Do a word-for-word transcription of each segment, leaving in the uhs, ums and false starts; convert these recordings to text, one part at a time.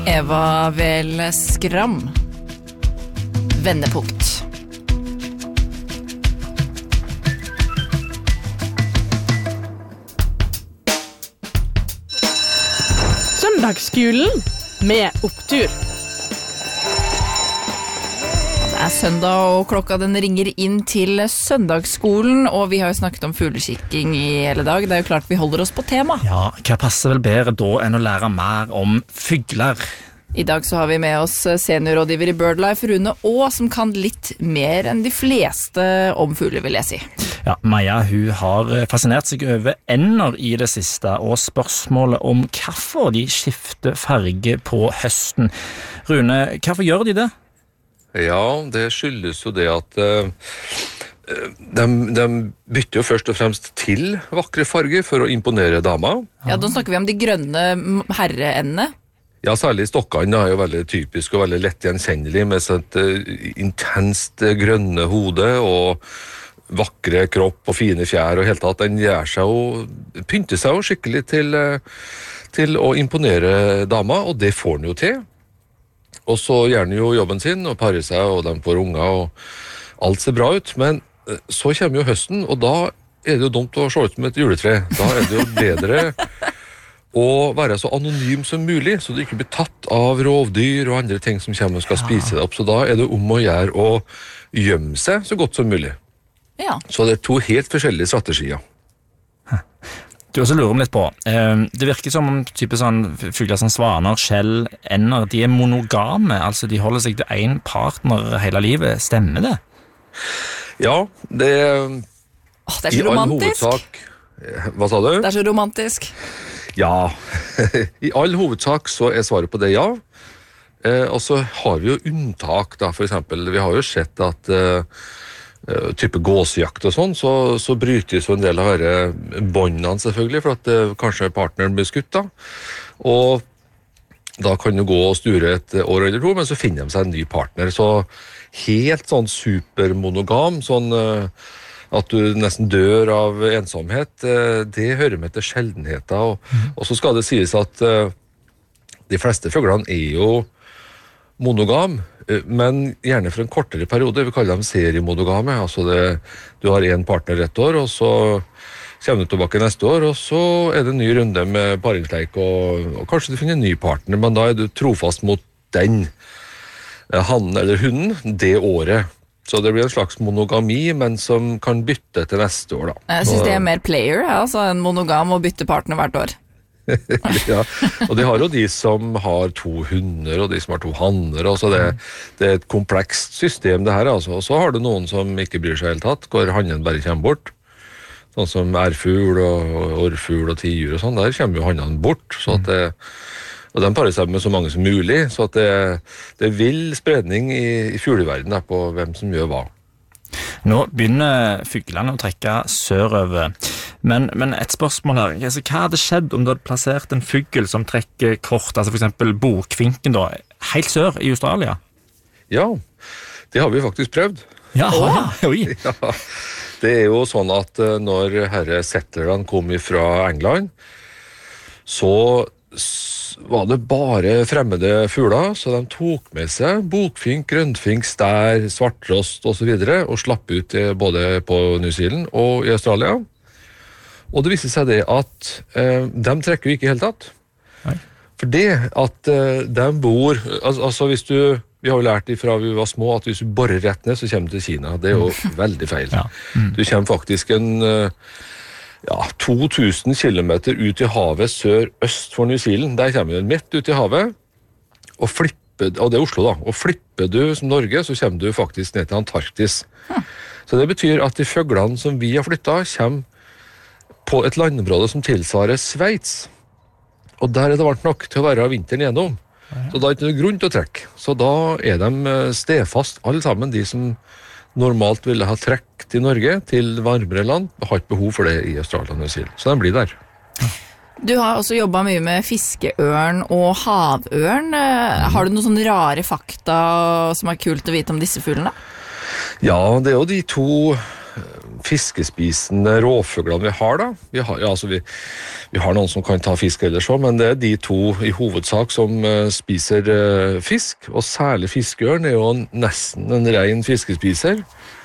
Eva Vel Skram. Vendepunkt. Søndagsskolen med opptur. Det er søndag, og klokka den ringer inn til søndagsskolen, og vi har jo snakket om fugleskikking i hele dag. Det er jo klart vi holder oss på tema. Ja, hva passer vel bedre da enn å lære mer om fugler? I dag så har vi med oss seniorrådgiver i BirdLife, Rune Aa, som kan litt mer enn de fleste om fugler, vil jeg si. Ja, Maja, hun har fascinert seg over ender i det siste, og spørsmålet om hvorfor de skifter farge på høsten. Rune, hvorfor gjør de det? Ja, det skyldes jo det at uh, de, de bytter jo først og fremst til vakre farger for å imponere dama. Ja, da snakker vi om de grønne herreendene. Ja, særlig stokkene er jo veldig typisk og veldig lett gjenkjennelig med sånt uh, intenst grønne hode og vakre kropp og fine fjær og helt tatt. Den gjør seg jo, pynter seg jo skikkelig til, uh, til å imponere dama, og det får den jo til. Og så gjør den jo jobben sin og parer seg, og de får unger, og alt ser bra ut. Men så kommer jo høsten, og da er det jo dumt å se ut som et juletre. Da er det jo bedre å være så anonym som mulig, så du ikke blir tatt av rovdyr og andre ting som kommer og skal spise deg opp. Så da er det om å gjøre å gjemme seg så godt som mulig. Ja. Så det er to helt forskjellige strategier. Du også lurer litt på, det virker som om type sånn fugler som svaner, skjell, ender, de er monogame, altså de holder seg til en partner hele livet. Stemmer det? Ja, det, Åh, det er så romantisk. Hovedsak, hva sa du? Det er så romantisk. Ja, i all hovedsak så er svaret på det ja. Eh, og så har vi jo unntak da, for eksempel, vi har jo sett at eh, type gåsejakt og sånn, så, så brytes jo en del av disse båndene selvfølgelig, for at uh, kanskje partneren blir skutt da, og da kan du gå og sture et år eller to, men så finner de seg en ny partner, så helt sånn supermonogam, sånn uh, at du nesten dør av ensomhet, uh, det hører med til sjeldenheter, og, mm. og så skal det sies at uh, de fleste fuglene er jo monogam, men gjerne for en kortere periode. Vi kaller dem seriemonogame. Altså det, du har en partner ett år, og så kommer du tilbake neste år, og så er det en ny runde med paringsleik, og, og kanskje du finner en ny partner, men da er du trofast mot den, han eller hunden, det året. Så det blir en slags monogami, men som kan bytte til neste år. Da. Jeg synes det er mer player, altså en monogam og bytte partner hvert år. Ja, og de har jo de som har to hunder og de som har to hanner, altså det, det er et komplekst system det her, altså. Og så har du noen som ikke bryr seg helt tatt, hvor hannen bare kommer bort, sånn som ærfugl og orrfugl og tiur og sånn, der kommer jo hannen bort, så at det, og de parer seg med så mange som mulig, så at det, det er vill spredning i, i fugleverden der på hvem som gjør hva. Nå begynner fuglene å trekke sørover, men, men et spørsmål her, altså, hva hadde skjedd om du hadde plassert en fugl som trekker kort, altså for eksempel bokfinken da, helt sør i Australia? Ja, det har vi faktisk prøvd. Ja, oi. Ja, det er jo sånn at når herre settlerne kom fra England, så var det bare fremmede fugler, så de tok med seg bokfink, grønnfink, stær, svartrost og så videre, og slapp ut både på New Zealand og i Australia. Og det viste seg det at eh, de trekker jo ikke i hele tatt. Nei. For det at eh, de bor, altså, altså hvis du, vi har jo lært ifra vi var små, at hvis du borer rett ned, så kommer du til Kina. Det er jo veldig feil. Ja. Mm. Du kommer faktisk en ja, to tusen kilometer ut i havet sør-øst for New Zealand. Der kommer du midt ut i havet, og flipper, og det er Oslo da, og flipper du som Norge, så kommer du faktisk ned til Antarktis. Hm. Så det betyr at de fuglene som vi har flyttet, kommer på et landområde som tilsvarer Sveits. Og der er det varmt nok til å være vinteren igjennom. Så da er det ikke noe grunn til å trekke. Så da er de stedfast, alle sammen, de som normalt ville ha trekk til Norge, til varmere land, har ikke behov for det i Australia og New Zealand. Så de blir der. Du har også jobbet mye med fiskeørn og havørn. Har du noen sånne rare fakta som er kult å vite om disse fuglene? Ja, det er jo de to fiskespisende råfuglene vi har da. Vi har, ja, altså vi, vi har noen som kan ta fisk ellers også, men det er de to i hovedsak som uh, spiser uh, fisk, og særlig fiskeørn er jo nesten en ren fiskespiser.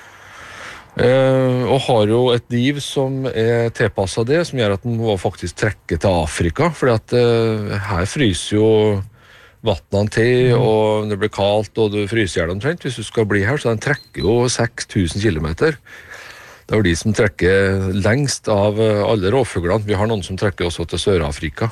Uh, og har jo et liv som er tilpasset det, som gjør at den må faktisk trekke til Afrika, fordi at uh, her fryser jo vattnene til, og det blir kaldt, og du fryser gjerne omtrent hvis du skal bli her, så den trekker jo seks tusen kilometer. Det er jo de som trekker lengst av alle råfuglene. Vi har noen som trekker også til Sør-Afrika.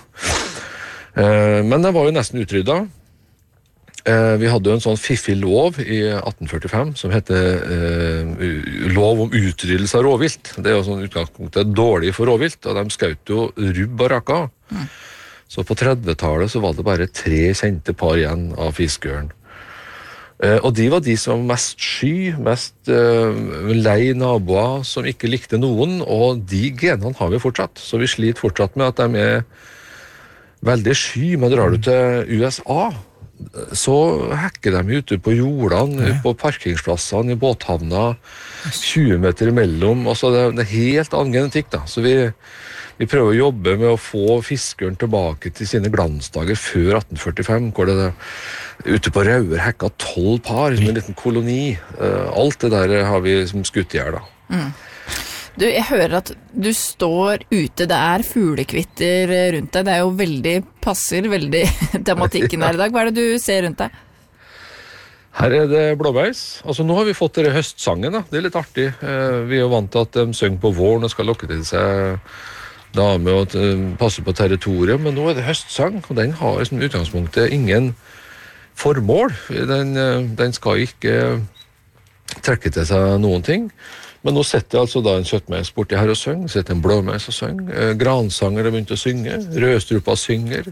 Uh, men det var jo nesten utryddet. Uh, vi hadde jo en sånn fiffig lov i atten førtifem som heter uh, lov om utryddelse av råvilt. Det er jo sånn utgangspunktet dårlig for råvilt, og de skjøt jo rubb og rakka. Mm. Så på trettitallet så var det bare tre kjente par igjen av fiskeørn. Eh, og de var de som var mest sky, mest eh, lei naboer, som ikke likte noen, og de genene har vi fortsatt. Så vi sliter fortsatt med at de er veldig sky, men drar du til U S A, så hekker de ute på jordene, ja. På parkingsplassene, i båthavna, tjue meter imellom, og så det, det er helt annen genetikk da, så vi Vi prøver å jobbe med å få fiskeren tilbake til sine glansdager før atten førtifem, hvor det ute på Rauer hekka tolv par, som en liten koloni. Alt det der har vi som skutt i her da. Mm. Du, jeg hører at du står ute, det er fuglekvitter rundt deg, det er jo veldig, passer veldig tematikken her i dag. Hva er det du ser rundt deg? Her er det blåbeis. Altså nå har vi fått denne høstsangen da, det er litt artig. Vi er jo vant til at de synger på våren og skal lokke til seg dame og passe på territoriet, men nå er det høstsang, og den har som utgangspunktet ingen formål. Den, den skal ikke trekke til seg noen ting. Men nå setter jeg altså da en kjøttmeis borti her og synger, setter en blåmeis og synger, gransanger har begynt å synge, rødstrupa synger.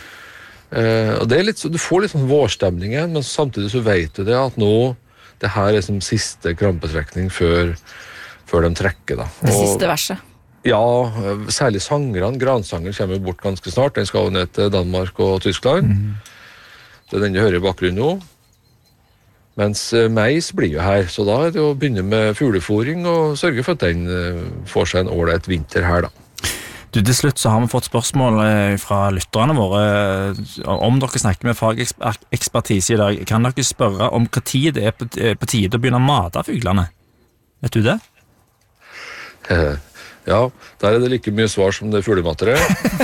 Og det er litt, du får litt sånn vårstemning igjen, men samtidig så vet du det at nå, det her er som siste krampetrekning før, før de trekker da. Det siste verset. Ja, særlig sangerne. Gransanger kommer bort ganske snart. Den skal jo ned til Danmark og Tyskland. Mm. Det er den jeg hører i bakgrunnen nå. Mens meis blir jo her, så da er det å begynne med fuglefòring og sørge for at den får seg en ålreit vinter her da. Du, til slutt så har vi fått spørsmål fra lytterne våre. Om dere snakker med fagekspertise i dag, kan dere spørre om hva tid det er på, på tide å begynne å mate fuglene? Vet du det? Ja, der er det like mye svar som det fuglematere.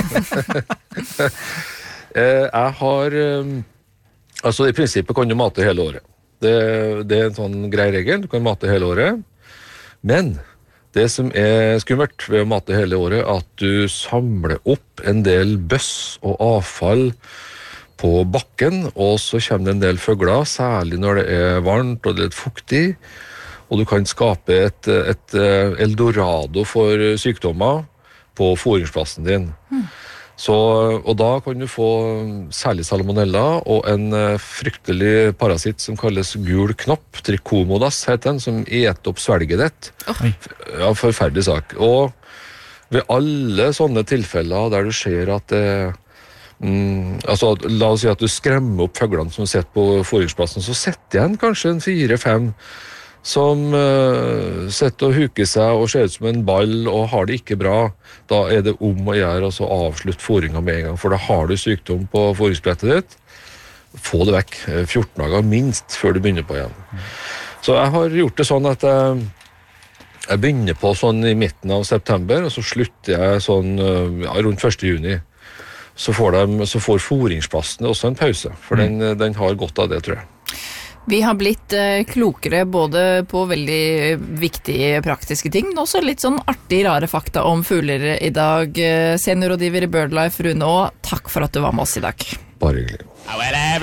Jeg har, altså i prinsippet kan du mate hele året. Det, det er en sånn grei regel, du kan mate hele året. Men det som er skummelt ved å mate hele året, er at du samler opp en del bøss og avfall på bakken, og så kommer det en del fugler, særlig når det er varmt og det er litt fuktig, og du kan skape et, et eldorado for sykdommer på fôringsplassen din. Mm. Så, og da kan du få særlig salmonella og en fryktelig parasitt som kalles gul knopp, trichomonas heter den, som eter opp svelget ditt. Oh. Ja, forferdelig sak. Og ved alle sånne tilfeller der du ser at det, mm, altså, la oss si at du skremmer opp fuglene som sitter på fôringsplassen, så setter igjen kanskje en fire-fem som uh, setter og huker seg og ser ut som en ball og har det ikke bra. Da er det om å gjøre altså avslutt fôringen med en gang, for da har du sykdom på fôringsbrettet ditt. Få det vekk, fjorten dager minst før du begynner på igjen. Så jeg har gjort det sånn at jeg, jeg begynner på sånn i midten av september, og så slutter jeg sånn ja, rundt første juni. Så får, de, så får fôringsplassene også en pause, for den, den har godt av det, tror jeg. Vi har blitt eh, klokere både på veldig viktige praktiske ting, men også litt sånn artig, rare fakta om fugler i dag. Seniorrådgiver i BirdLife, Rune Aa, takk for at du var med oss i dag. Bare hyggelig.